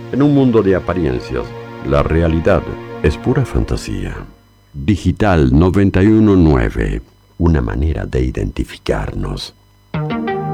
En un mundo de apariencias, la realidad es pura fantasía. Digital 919, una manera de identificarnos.